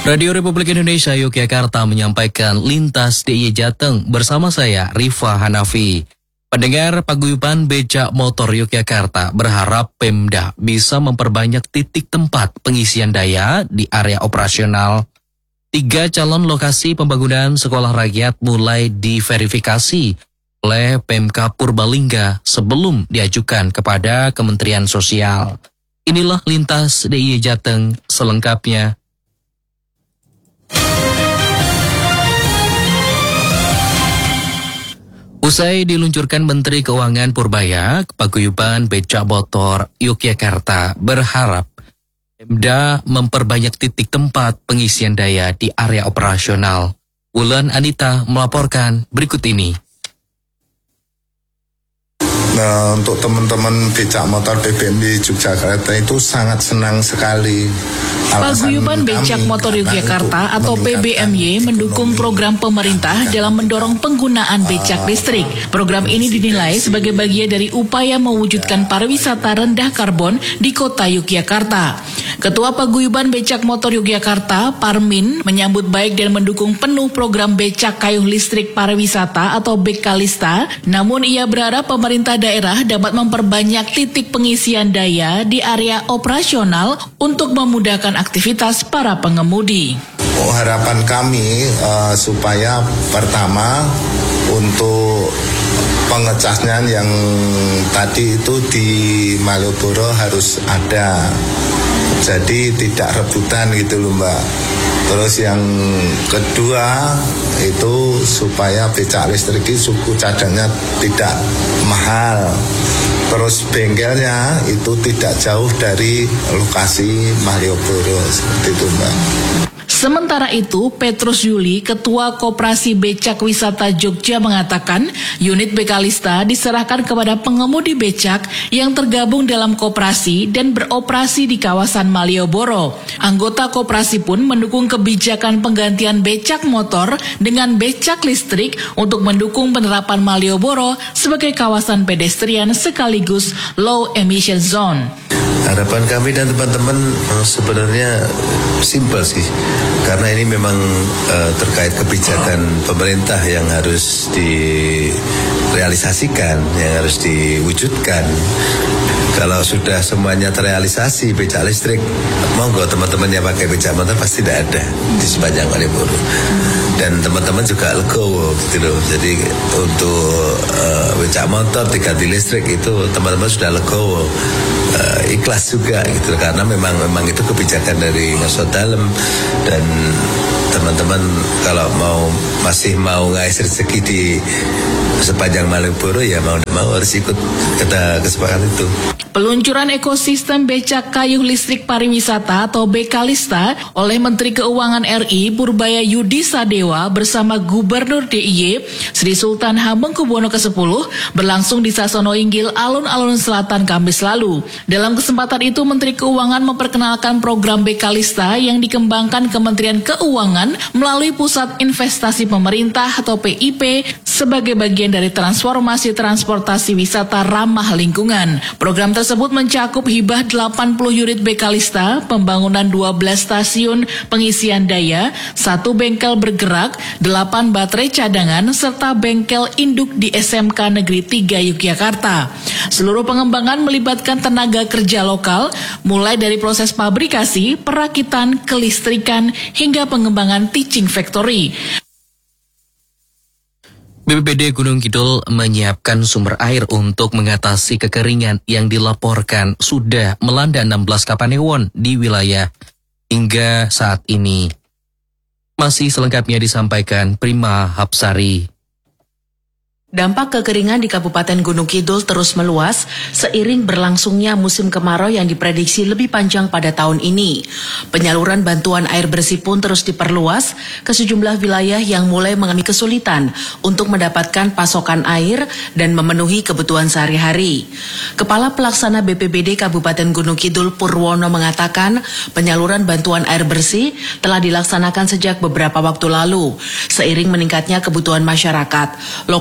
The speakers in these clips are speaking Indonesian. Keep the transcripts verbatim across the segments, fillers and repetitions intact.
Radio Republik Indonesia Yogyakarta menyampaikan Lintas D I Y Jateng bersama saya Rifa Hanafi. Pendengar paguyuban becak motor Yogyakarta berharap Pemda bisa memperbanyak titik tempat pengisian daya di area operasional. Tiga calon lokasi pembangunan sekolah rakyat mulai diverifikasi oleh Pemkab Purbalingga sebelum diajukan kepada Kementerian Sosial. Inilah Lintas D I Y Jateng selengkapnya. Usai diluncurkan Menteri Keuangan Purbaya, paguyuban becak motor Yogyakarta berharap Pemda memperbanyak titik tempat pengisian daya di area operasional. Wulan Anita melaporkan berikut ini. Nah, untuk teman-teman becak motor B B M Y Yogyakarta itu sangat senang sekali. Paguyuban Becak Motor Yogyakarta atau P B M Y mendukung program pemerintah dalam mendorong penggunaan becak listrik. Program ini dinilai sebagai bagian dari upaya mewujudkan pariwisata rendah karbon di kota Yogyakarta. Ketua Paguyuban Becak Motor Yogyakarta, Parmin, menyambut baik dan mendukung penuh program becak kayuh listrik pariwisata atau Bekalista. Namun ia berharap pemerintah daerah dapat memperbanyak titik pengisian daya di area operasional untuk memudahkan aktivitas para pengemudi. Oh, harapan kami uh, supaya pertama untuk pengecasnya yang tadi itu di Malioboro harus ada. Jadi tidak rebutan gitu loh Mbak. Terus yang kedua itu supaya becak listrik itu suku cadangnya tidak mahal. Terus bengkelnya itu tidak jauh dari lokasi Malioboro seperti itu Mbak. Sementara itu, Petrus Yuli, Ketua Koperasi Becak Wisata Jogja mengatakan, unit Bekalista diserahkan kepada pengemudi becak yang tergabung dalam koperasi dan beroperasi di kawasan Malioboro. Anggota koperasi pun mendukung kebijakan penggantian becak motor dengan becak listrik untuk mendukung penerapan Malioboro sebagai kawasan pedestrian sekaligus low emission zone. Harapan kami dan teman-teman sebenarnya simpel sih, karena ini memang uh, terkait kebijakan pemerintah yang harus direalisasikan, yang harus diwujudkan. Kalau sudah semuanya terrealisasi becak listrik, monggo teman-teman yang pakai becak motor pasti tidak ada di sepanjang Malioboro. Dan teman-teman juga legowo gitu loh. Jadi untuk uh, becak motor diganti listrik itu teman-teman sudah legowo, uh, ikhlas juga gitu, karena memang memang itu kebijakan dari Ngaso Dalem. Dan teman-teman kalau mau masih mau ngais rezeki di sepanjang Malioboro ya mau mau harus ikut kita kesepakatan itu. Peluncuran ekosistem becak kayuh listrik pariwisata atau Bekalista oleh Menteri Keuangan R I Purbaya Yudi Sadewa bersama Gubernur D I Y Sri Sultan Hamengkubuwono kesepuluh berlangsung di Sasono Inggil, alun-alun selatan Kamis lalu. Dalam kesempatan itu Menteri Keuangan memperkenalkan program Bekalista yang dikembangkan Kementerian Keuangan melalui Pusat Investasi Pemerintah atau P I P sebagai bagian dari transformasi transportasi wisata ramah lingkungan. Program tersebut mencakup hibah delapan puluh unit Bekalista, pembangunan dua belas stasiun pengisian daya, satu bengkel bergerak, delapan baterai cadangan, serta bengkel induk di S M K Negeri tiga Yogyakarta. Seluruh pengembangan melibatkan tenaga kerja lokal, mulai dari proses pabrikasi, perakitan, kelistrikan, hingga pengembangan teaching factory. B P B D Gunung Kidul menyiapkan sumber air untuk mengatasi kekeringan yang dilaporkan sudah melanda enam belas kapanewon di wilayah hingga saat ini. Masih selengkapnya disampaikan Prima Hapsari. Dampak kekeringan di Kabupaten Gunung Kidul terus meluas seiring berlangsungnya musim kemarau yang diprediksi lebih panjang pada tahun ini. Penyaluran bantuan air bersih pun terus diperluas ke sejumlah wilayah yang mulai mengalami kesulitan untuk mendapatkan pasokan air dan memenuhi kebutuhan sehari-hari. Kepala Pelaksana B P B D Kabupaten Gunung Kidul Purwono mengatakan penyaluran bantuan air bersih telah dilaksanakan sejak beberapa waktu lalu. Seiring meningkatnya kebutuhan masyarakat, lokasi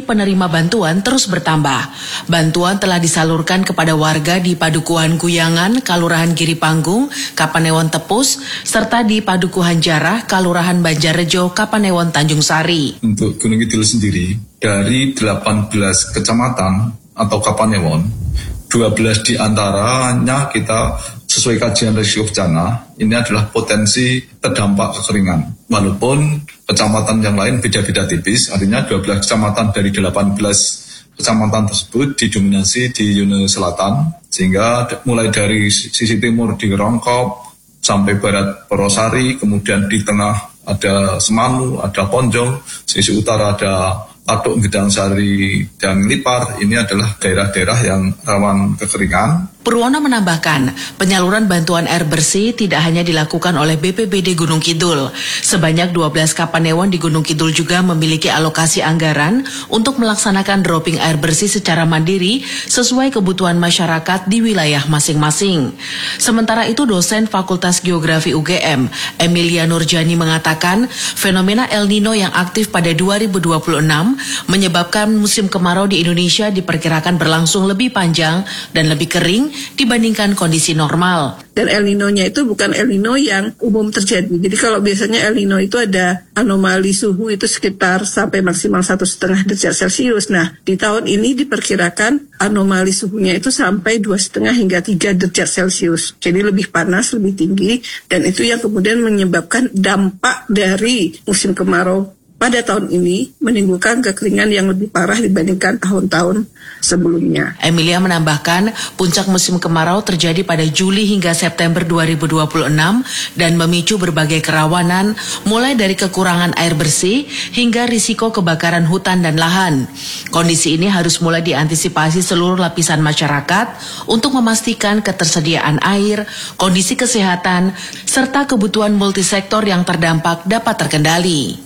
penerima bantuan terus bertambah. Bantuan telah disalurkan kepada warga di Padukuhan Guyangan, Kalurahan Giri Panggung, Kapanewon Tepus, serta di Padukuhan Jarah, Kalurahan Banjarrejo, Kapanewon Tanjung Sari. Untuk Gunung Kidul sendiri, dari delapan belas kecamatan atau Kapanewon, dua belas di antaranya kita sesuai kajian risiko bencana, ini adalah potensi terdampak kekeringan. Walaupun kecamatan yang lain beda-beda tipis, artinya dua belas kecamatan dari delapan belas kecamatan tersebut didominasi di Yune Selatan, sehingga mulai dari sisi timur di Rongkop, sampai barat Porosari, kemudian di tengah ada Semanu, ada Ponjong, sisi utara ada Patuk, Gedang Sari, dan Lipar. Ini adalah daerah-daerah yang rawan kekeringan. Purwono menambahkan, penyaluran bantuan air bersih tidak hanya dilakukan oleh B P B D Gunung Kidul. Sebanyak dua belas Kapanewon di Gunung Kidul juga memiliki alokasi anggaran untuk melaksanakan dropping air bersih secara mandiri sesuai kebutuhan masyarakat di wilayah masing-masing. Sementara itu, dosen Fakultas Geografi U G M, Emilia Nurjani mengatakan, fenomena El Nino yang aktif pada dua ribu dua puluh enam menyebabkan musim kemarau di Indonesia diperkirakan berlangsung lebih panjang dan lebih kering dibandingkan kondisi normal. Dan El Nino-nya itu bukan El Nino yang umum terjadi. Jadi kalau biasanya El Nino itu ada anomali suhu itu sekitar sampai maksimal satu setengah derajat Celcius. Nah, di tahun ini diperkirakan anomali suhunya itu sampai dua setengah hingga tiga derajat Celcius. Jadi lebih panas, lebih tinggi, dan itu yang kemudian menyebabkan dampak dari musim kemarau pada tahun ini menimbulkan kekeringan yang lebih parah dibandingkan tahun-tahun sebelumnya. Emilia menambahkan, puncak musim kemarau terjadi pada Juli hingga September dua ribu dua puluh enam dan memicu berbagai kerawanan, mulai dari kekurangan air bersih hingga risiko kebakaran hutan dan lahan. Kondisi ini harus mulai diantisipasi seluruh lapisan masyarakat untuk memastikan ketersediaan air, kondisi kesehatan, serta kebutuhan multisektor yang terdampak dapat terkendali.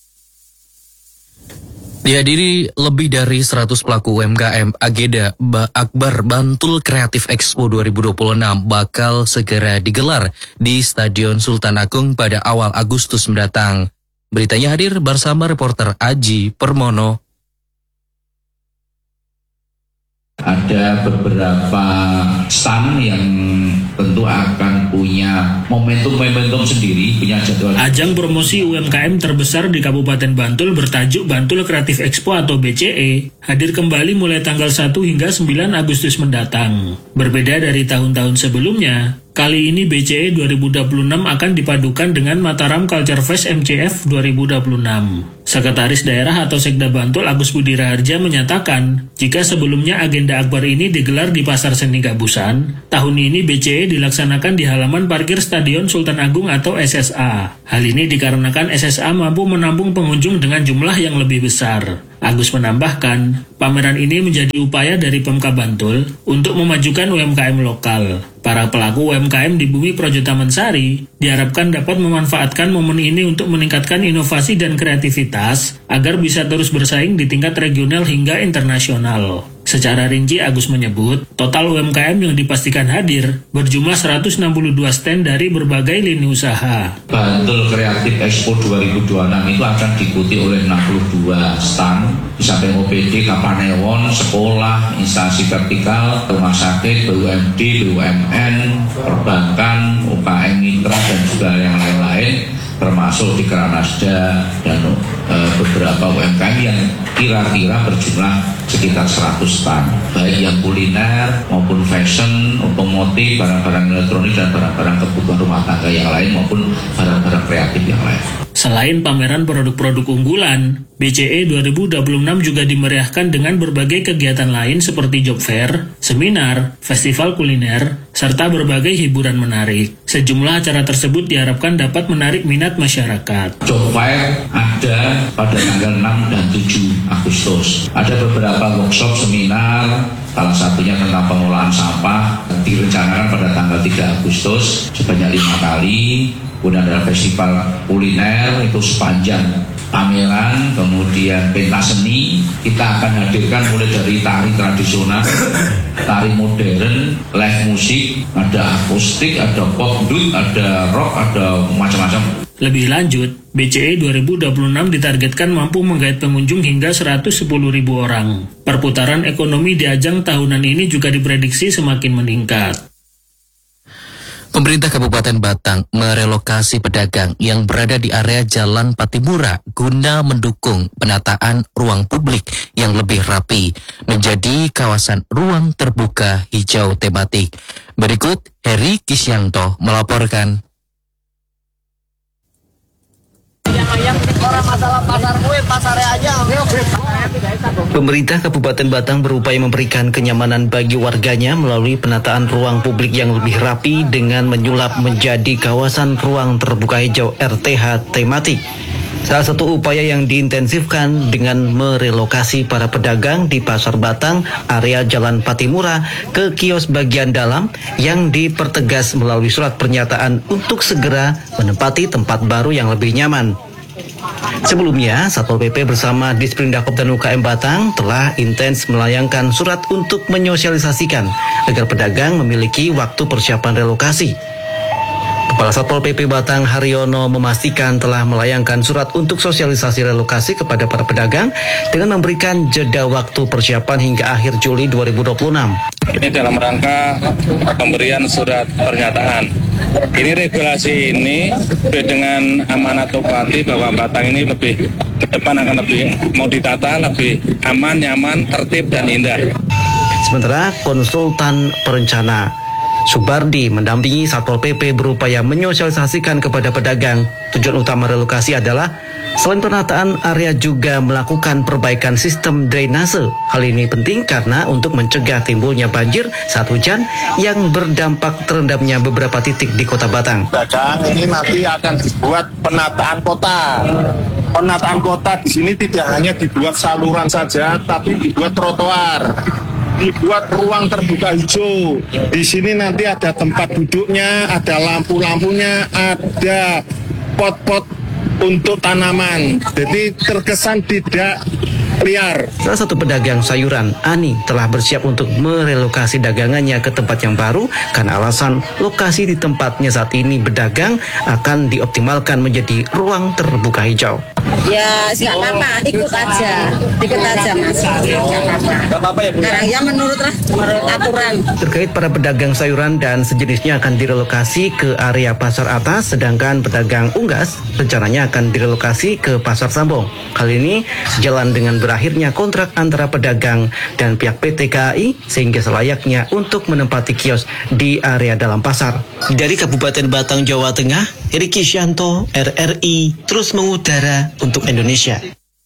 Dihadiri lebih dari seratus pelaku U M K M, agenda Akbar Bantul Kreatif Expo dua ribu dua puluh enam bakal segera digelar di Stadion Sultan Agung pada awal Agustus mendatang. Beritanya hadir bersama reporter Aji Permono. Ada beberapa stand yang tentu akan punya momentum-momentum sendiri, punya jadwal. Ajang promosi U M K M terbesar di Kabupaten Bantul bertajuk Bantul Kreatif Expo atau B C E hadir kembali mulai tanggal satu hingga sembilan Agustus mendatang. Berbeda dari tahun-tahun sebelumnya, kali ini B C E dua ribu dua puluh enam akan dipadukan dengan Mataram Culture Fest M C F dua ribu dua puluh enam. Sekretaris Daerah atau Sekda Bantul Agus Budi Raharja menyatakan, jika sebelumnya agenda Akbar ini digelar di Pasar Seni Gabusan, tahun ini B C E dilaksanakan di halaman parkir Stadion Sultan Agung atau S S A. Hal ini dikarenakan S S A mampu menampung pengunjung dengan jumlah yang lebih besar. Agus menambahkan, pameran ini menjadi upaya dari Pemkab Bantul untuk memajukan U M K M lokal. Para pelaku U M K M di bumi Projo Taman Sari diharapkan dapat memanfaatkan momen ini untuk meningkatkan inovasi dan kreativitas agar bisa terus bersaing di tingkat regional hingga internasional. Secara rinci, Agus menyebut, total U M K M yang dipastikan hadir berjumlah seratus enam puluh dua stand dari berbagai lini usaha. Bantul Kreatif Expo dua ribu dua puluh enam itu akan diikuti oleh enam puluh dua stand, di samping O P D, Kapanewon, sekolah, instansi vertikal, rumah sakit, B U M D, B U M N, perbankan, U K M mitra, dan juga yang lain-lain, termasuk di Kranasda dan e, beberapa U M K M yang kira-kira berjumlah sekitar seratus stand, baik yang kuliner maupun fashion, otomotif, barang-barang elektronik, dan barang-barang kebutuhan rumah tangga yang lain maupun barang-barang kreatif yang lain. Selain pameran produk-produk unggulan, B C E dua ribu dua puluh enam juga dimeriahkan dengan berbagai kegiatan lain seperti job fair, seminar, festival kuliner, serta berbagai hiburan menarik. Sejumlah acara tersebut diharapkan dapat menarik minat masyarakat. Job fair ada pada tanggal enam dan tujuh Agustus. Ada beberapa workshop seminar, salah satunya tentang pengolahan sampah, direncanakan pada tanggal tiga Agustus sebanyak lima kali. Kemudian ada festival kuliner itu sepanjang pameran, kemudian pentas seni. Kita akan hadirkan mulai dari tari tradisional, tari modern, live musik, ada akustik, ada pop, ada rock, ada macam-macam. Lebih lanjut, B C E dua ribu dua puluh enam ditargetkan mampu menggait pengunjung hingga seratus sepuluh ribu orang. Perputaran ekonomi di ajang tahunan ini juga diprediksi semakin meningkat. Pemerintah Kabupaten Batang merelokasi pedagang yang berada di area Jalan Patimura guna mendukung penataan ruang publik yang lebih rapi menjadi kawasan ruang terbuka hijau tematik. Berikut Heri Kisyanto melaporkan. Pemerintah Kabupaten Batang berupaya memberikan kenyamanan bagi warganya melalui penataan ruang publik yang lebih rapi dengan menyulap menjadi kawasan ruang terbuka hijau R T H tematik. Salah satu upaya yang diintensifkan dengan merelokasi para pedagang di Pasar Batang, area Jalan Patimura, ke kios bagian dalam yang dipertegas melalui surat pernyataan untuk segera menempati tempat baru yang lebih nyaman. Sebelumnya, Satpol P P bersama Disperindakob dan U K M Batang telah intens melayangkan surat untuk menyosialisasikan agar pedagang memiliki waktu persiapan relokasi. Kepala Satpol P P Batang Haryono memastikan telah melayangkan surat untuk sosialisasi relokasi kepada para pedagang dengan memberikan jeda waktu persiapan hingga akhir Juli dua ribu dua puluh enam. Ini dalam rangka pemberian surat pernyataan. Ini regulasi ini dengan amanat Bupati bahwa Batang ini lebih ke depan akan lebih mau ditata, lebih aman, nyaman, tertib dan indah. Sementara konsultan perencana Subardi mendampingi Satpol P P berupaya menyosialisasikan kepada pedagang. Tujuan utama relokasi adalah selain penataan area juga melakukan perbaikan sistem drainase. Hal ini penting karena untuk mencegah timbulnya banjir saat hujan yang berdampak terendamnya beberapa titik di Kota Batang. Pedagang ini nanti akan dibuat penataan kota. Penataan kota di sini tidak hanya dibuat saluran saja, tapi dibuat trotoar. Dibuat ruang terbuka hijau. Di sini nanti ada tempat duduknya, ada lampu-lampunya, ada pot-pot untuk tanaman. Jadi terkesan tidak liar. Salah satu pedagang sayuran, Ani, telah bersiap untuk merelokasi dagangannya ke tempat yang baru karena alasan lokasi di tempatnya saat ini berdagang akan dioptimalkan menjadi ruang terbuka hijau. Ya, nggak apa-apa, ikut aja, ikut aja mas. Nggak apa-apa ya Bu? Ya menurut menurut aturan. Terkait para pedagang sayuran dan sejenisnya akan direlokasi ke area Pasar Atas, sedangkan pedagang unggas rencananya akan direlokasi ke Pasar Sambong. Hal ini sejalan dengan berakhirnya kontrak antara pedagang dan pihak P T K A I sehingga selayaknya untuk menempati kios di area dalam pasar. Dari Kabupaten Batang, Jawa Tengah, Heri Kisyanto, R R I, terus mengudara untuk Indonesia.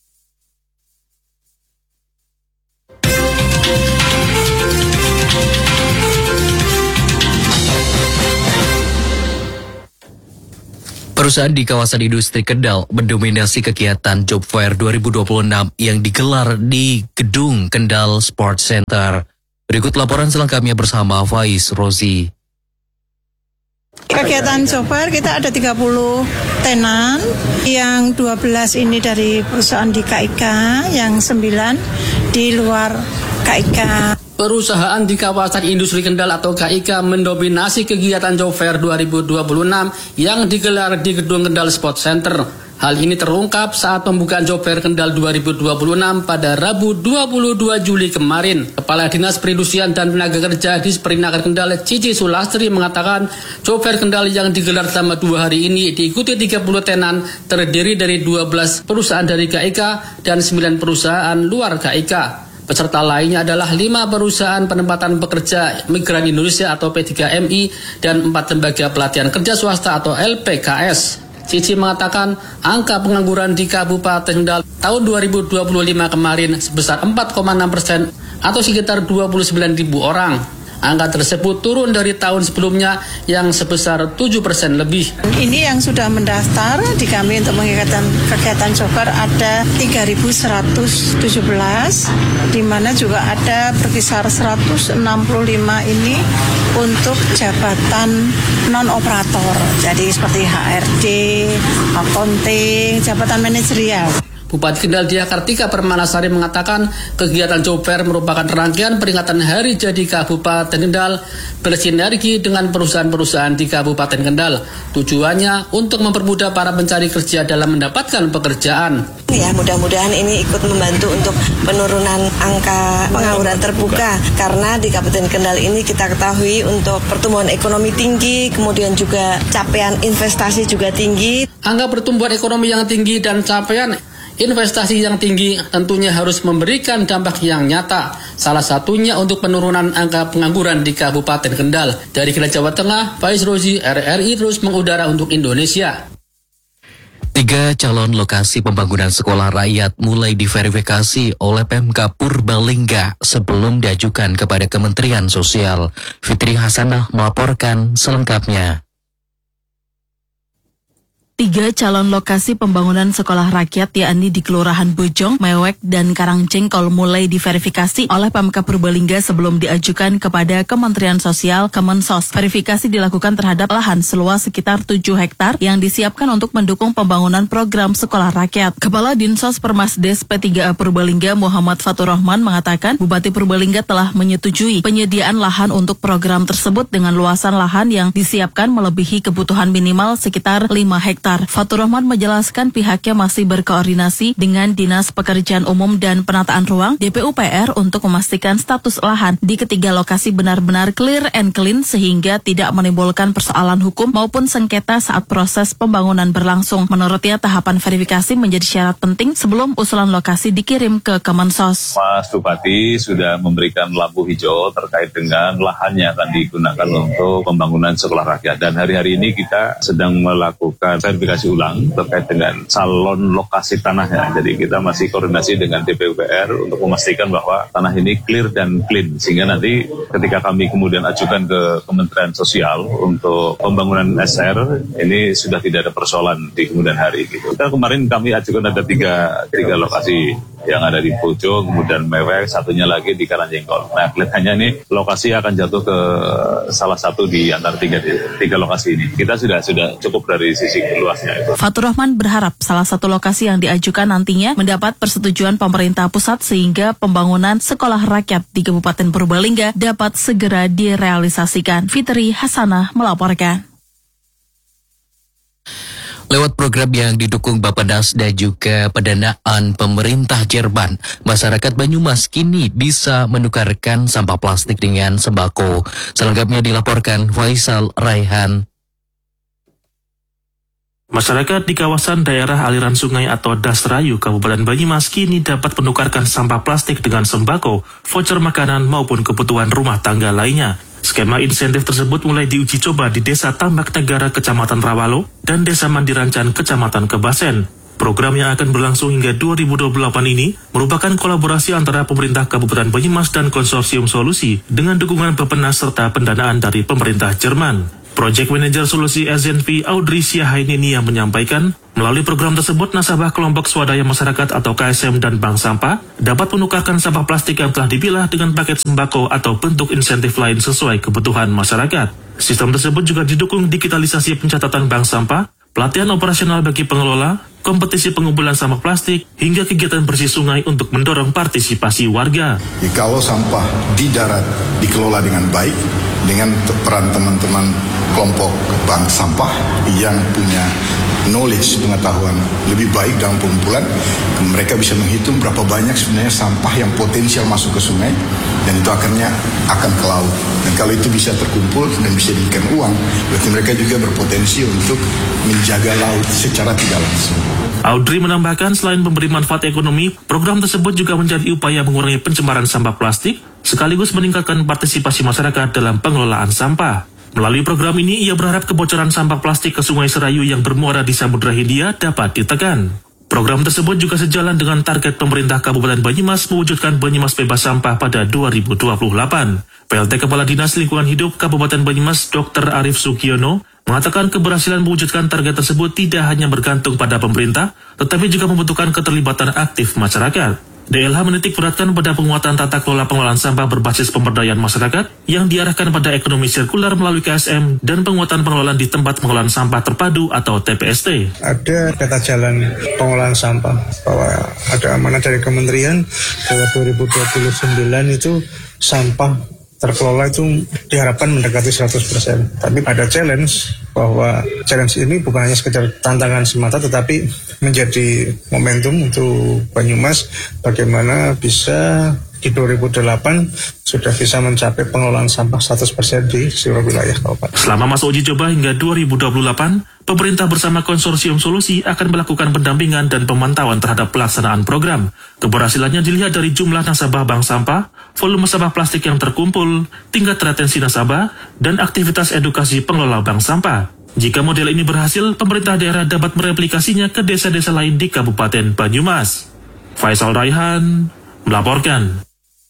Perusahaan di kawasan industri Kendal mendominasi kegiatan Job Fair dua ribu dua puluh enam yang digelar di Gedung Kendal Sports Center. Berikut laporan selengkapnya bersama Faiz Rozi. Kegiatan Job Fair kita ada tiga puluh tenan, yang dua belas ini dari perusahaan di K I K, yang sembilan di luar K I K. Perusahaan di kawasan industri Kendal atau K I K mendominasi kegiatan Job Fair dua ribu dua puluh enam yang digelar di Gedung Kendal Sports Center. Hal ini terungkap saat pembukaan Job Fair Kendal dua ribu dua puluh enam pada Rabu dua puluh dua Juli kemarin. Kepala Dinas Perindustrian dan Tenaga Kerja Disperindakan Kendal, Cici Sulastri, mengatakan Job Fair Kendal yang digelar selama dua hari ini diikuti tiga puluh tenan terdiri dari dua belas perusahaan dari K I K dan sembilan perusahaan luar K I K. Peserta lainnya adalah lima perusahaan penempatan pekerja migran Indonesia atau P tiga M I dan empat lembaga pelatihan kerja swasta atau L P K S. Cici mengatakan angka pengangguran di Kabupaten Kendal tahun dua ribu dua puluh lima kemarin sebesar empat koma enam persen atau sekitar dua puluh sembilan ribu orang. Angka tersebut turun dari tahun sebelumnya yang sebesar tujuh persen lebih. Ini yang sudah mendaftar di kami untuk mengikuti kegiatan Job Fair ada tiga ribu seratus tujuh belas, di mana juga ada berkisar seratus enam puluh lima ini untuk jabatan non-operator. Jadi seperti H R D, accounting, jabatan manajerial. Bupati Kendal Diah Kartika Permanasari mengatakan kegiatan Job Fair merupakan rangkaian peringatan Hari Jadi Kabupaten Kendal bersinergi dengan perusahaan-perusahaan di Kabupaten Kendal. Tujuannya untuk mempermudah para pencari kerja dalam mendapatkan pekerjaan. Ya, mudah-mudahan ini ikut membantu untuk penurunan angka pengangguran terbuka karena di Kabupaten Kendal ini kita ketahui untuk pertumbuhan ekonomi tinggi, kemudian juga capaian investasi juga tinggi. Angka pertumbuhan ekonomi yang tinggi dan capaian investasi yang tinggi tentunya harus memberikan dampak yang nyata. Salah satunya untuk penurunan angka pengangguran di Kabupaten Kendal. Dari Kendal, Jawa Tengah, Faiz Rozi, R R I terus mengudara untuk Indonesia. Tiga calon lokasi pembangunan sekolah rakyat mulai diverifikasi oleh Pemkab Purbalingga sebelum diajukan kepada Kementerian Sosial. Fitri Hasanah melaporkan selengkapnya. Tiga calon lokasi pembangunan sekolah rakyat yakni di Kelurahan Bojong, Mewek, dan Karangjengkol mulai diverifikasi oleh Pemkab Purbalingga sebelum diajukan kepada Kementerian Sosial Kemensos. Verifikasi dilakukan terhadap lahan seluas sekitar tujuh hektar yang disiapkan untuk mendukung pembangunan program sekolah rakyat. Kepala Dinsos Permasdes P tiga A Purbalingga Muhammad Fatur Rahman mengatakan Bupati Purbalingga telah menyetujui penyediaan lahan untuk program tersebut dengan luasan lahan yang disiapkan melebihi kebutuhan minimal sekitar lima hektar. Fatur Rahman menjelaskan pihaknya masih berkoordinasi dengan Dinas Pekerjaan Umum dan Penataan Ruang D P U P R untuk memastikan status lahan di ketiga lokasi benar-benar clear and clean sehingga tidak menimbulkan persoalan hukum maupun sengketa saat proses pembangunan berlangsung. Menurutnya tahapan verifikasi menjadi syarat penting sebelum usulan lokasi dikirim ke Kemensos. Mas Bupati sudah memberikan lampu hijau terkait dengan lahan yang akan digunakan untuk pembangunan sekolah rakyat, dan hari-hari ini kita sedang melakukan verifikasi ulang terkait dengan calon lokasi tanahnya. Jadi kita masih koordinasi dengan D P U P R untuk memastikan bahwa tanah ini clear dan clean, sehingga nanti ketika kami kemudian ajukan ke Kementerian Sosial untuk pembangunan S R ini sudah tidak ada persoalan di kemudian hari gitu. Kita kemarin kami ajukan ada tiga, tiga lokasi yang ada di Bojong, kemudian Mewek, satunya lagi di Karangjengkol. Nah, kelihatannya ini lokasi akan jatuh ke salah satu di antara tiga, tiga lokasi ini. Kita sudah sudah cukup dari sisi luasnya itu. Fatur Rahman berharap salah satu lokasi yang diajukan nantinya mendapat persetujuan pemerintah pusat sehingga pembangunan sekolah rakyat di Kabupaten Purbalingga dapat segera direalisasikan. Fitri Hasanah melaporkan. Lewat program yang didukung Bappenas dan juga pendanaan pemerintah Jerman, masyarakat Banyumas kini bisa menukarkan sampah plastik dengan sembako. Selengkapnya dilaporkan Faisal Raihan. Masyarakat di kawasan daerah aliran sungai atau Dasrayu, Kabupaten Banyumas kini dapat menukarkan sampah plastik dengan sembako, voucher makanan maupun kebutuhan rumah tangga lainnya. Skema insentif tersebut mulai diuji coba di Desa Tambak Negara, Kecamatan Rawalo, dan Desa Mandirancan, Kecamatan Kebasen. Program yang akan berlangsung hingga dua ribu dua puluh delapan ini merupakan kolaborasi antara pemerintah Kabupaten Banyumas dan Konsorsium Solusi dengan dukungan Bappenas serta pendanaan dari pemerintah Jerman. Project Manager Solusi S N V Audrey Siahainini yang menyampaikan, melalui program tersebut nasabah kelompok swadaya masyarakat atau K S M dan bank sampah dapat menukarkan sampah plastik yang telah dipilah dengan paket sembako atau bentuk insentif lain sesuai kebutuhan masyarakat. Sistem tersebut juga didukung digitalisasi pencatatan bank sampah, pelatihan operasional bagi pengelola, kompetisi pengumpulan sampah plastik, hingga kegiatan bersih sungai untuk mendorong partisipasi warga. Kalau sampah di darat dikelola dengan baik, dengan peran teman-teman kelompok bank sampah yang punya knowledge, pengetahuan lebih baik dalam pengumpulan, mereka bisa menghitung berapa banyak sebenarnya sampah yang potensial masuk ke sungai, dan itu akhirnya akan ke laut. Dan kalau itu bisa terkumpul dan bisa dijadikan uang, berarti mereka juga berpotensi untuk menjaga laut secara tidak langsung. Audrey menambahkan selain memberi manfaat ekonomi, program tersebut juga menjadi upaya mengurangi pencemaran sampah plastik, sekaligus meningkatkan partisipasi masyarakat dalam pengelolaan sampah. Melalui program ini, ia berharap kebocoran sampah plastik ke Sungai Serayu yang bermuara di Samudra Hindia dapat ditekan. Program tersebut juga sejalan dengan target pemerintah Kabupaten Banyumas mewujudkan Banyumas bebas sampah pada dua ribu dua puluh delapan. P L T Kepala Dinas Lingkungan Hidup Kabupaten Banyumas Dokter Arif Sugiono mengatakan keberhasilan mewujudkan target tersebut tidak hanya bergantung pada pemerintah, tetapi juga membutuhkan keterlibatan aktif masyarakat. D L H menitik beratkan pada penguatan tata kelola pengelolaan sampah berbasis pemberdayaan masyarakat yang diarahkan pada ekonomi sirkular melalui K S M dan penguatan pengelolaan di tempat pengelolaan sampah terpadu atau T P S T. Ada peta jalan pengelolaan sampah bahwa ada amanat dari kementerian bahwa dua ribu dua puluh sembilan itu sampah terkelola itu diharapkan mendekati seratus persen. Tapi ada challenge bahwa challenge ini bukan hanya sekedar tantangan semata tetapi menjadi momentum untuk Banyumas bagaimana bisa di dua ribu delapan sudah bisa mencapai pengelolaan sampah seratus persen di seluruh wilayah kabupaten. Selama masa uji coba hingga dua ribu dua puluh delapan, pemerintah bersama konsorsium solusi akan melakukan pendampingan dan pemantauan terhadap pelaksanaan program. Keberhasilannya dilihat dari jumlah nasabah bank sampah, volume sampah plastik yang terkumpul, tingkat retensi nasabah, dan aktivitas edukasi pengelola bank sampah. Jika model ini berhasil, pemerintah daerah dapat mereplikasinya ke desa-desa lain di Kabupaten Banyumas. Faisal Raihan melaporkan.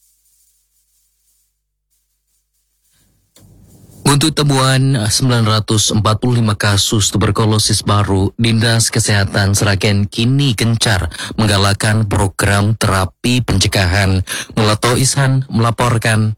Untuk temuan sembilan ratus empat puluh lima kasus tuberkulosis baru, Dinas Kesehatan Sragen kini gencar menggalakkan program terapi pencegahan. Mulato Ishan melaporkan.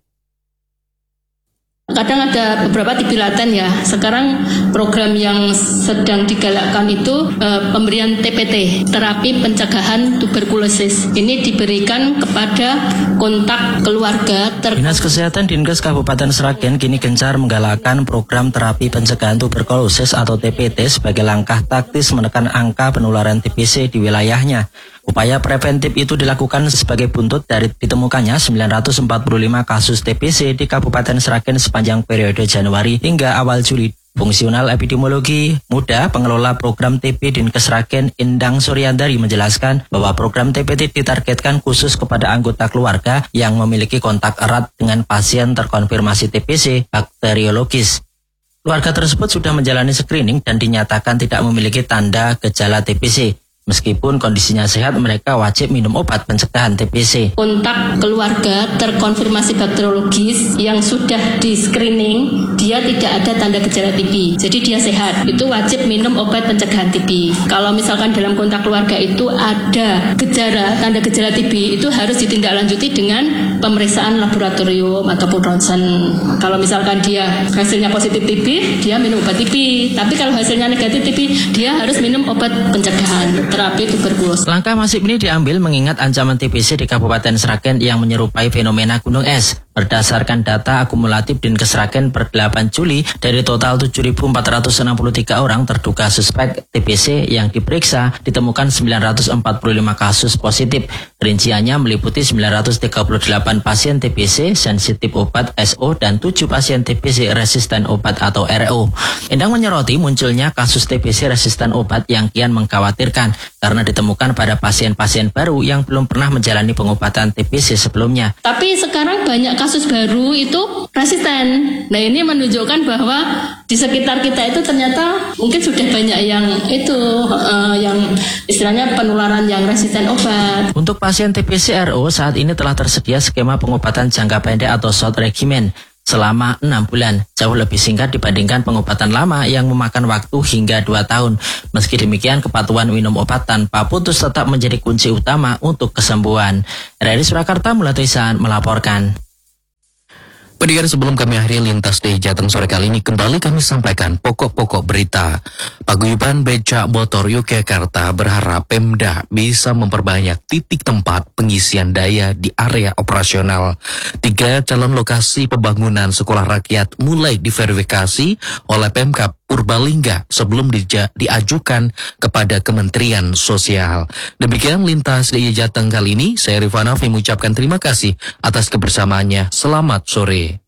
Kadang ada beberapa T B laten ya. Sekarang program yang sedang digalakkan itu e, pemberian T P T, terapi pencegahan tuberkulosis. Ini diberikan kepada kontak keluarga. Ter- Dinas Kesehatan Dinkes Kabupaten Sragen kini gencar menggalakkan program terapi pencegahan tuberkulosis atau T P T sebagai langkah taktis menekan angka penularan T B C di wilayahnya. Upaya preventif itu dilakukan sebagai buntut dari ditemukannya sembilan ratus empat puluh lima kasus T B C di Kabupaten Sragen sepanjang periode Januari hingga awal Juli. Fungsional Epidemiologi Muda pengelola program T B Dinkes Sragen Indang Suryandari menjelaskan bahwa program T P T ditargetkan khusus kepada anggota keluarga yang memiliki kontak erat dengan pasien terkonfirmasi T B C bakteriologis. Keluarga tersebut sudah menjalani screening dan dinyatakan tidak memiliki tanda gejala T B C. Meskipun kondisinya sehat, mereka wajib minum obat pencegahan T B C. Kontak keluarga terkonfirmasi bakteriologis yang sudah di screening, dia tidak ada tanda gejala T B. Jadi dia sehat, itu wajib minum obat pencegahan T B. Kalau misalkan dalam kontak keluarga itu ada gejala, tanda gejala T B, itu harus ditindaklanjuti dengan pemeriksaan laboratorium ataupun ronsen. Kalau misalkan dia hasilnya positif T B, dia minum obat T B. Tapi kalau hasilnya negatif T B, dia harus minum obat pencegahan terapi tuberkulosis. Langkah masif ini diambil mengingat ancaman T B C di Kabupaten Sragen yang menyerupai fenomena gunung es. Berdasarkan data akumulatif Dinkes Sragen per delapan Juli, dari total tujuh ribu empat ratus enam puluh tiga orang terduga suspek T B C yang diperiksa, ditemukan sembilan ratus empat puluh lima kasus positif. Rinciannya meliputi sembilan ratus tiga puluh delapan pasien T B C sensitif obat S O dan tujuh pasien T B C resisten obat atau R O. Endang menyoroti munculnya kasus T B C resisten obat yang kian mengkhawatirkan karena ditemukan pada pasien-pasien baru yang belum pernah menjalani pengobatan T B C sebelumnya. Tapi sekarang banyak kasus baru itu resisten. Nah, ini menunjukkan bahwa di sekitar kita itu ternyata mungkin sudah banyak yang itu uh, yang istilahnya penularan yang resisten obat. Untuk pasien T B C R O saat ini telah tersedia skema pengobatan jangka pendek atau short regimen selama enam bulan, jauh lebih singkat dibandingkan pengobatan lama yang memakan waktu hingga dua tahun. Meski demikian, kepatuhan minum obat tanpa putus tetap menjadi kunci utama untuk kesembuhan. R R I Surakarta Mulato Ihsan melaporkan. Pendengar, sebelum kami akhiri Lintas D Jateng sore kali ini, kembali kami sampaikan pokok-pokok berita. Paguyuban Becak Motor Yogyakarta berharap Pemda bisa memperbanyak titik tempat pengisian daya di area operasional. Tiga calon lokasi pembangunan sekolah rakyat mulai diverifikasi oleh Pemkab Purbalingga sebelum dija- diajukan kepada Kementerian Sosial. Demikian Lintas D Jateng kali ini. Saya Rifanafi mengucapkan terima kasih atas kebersamaannya. Selamat sore.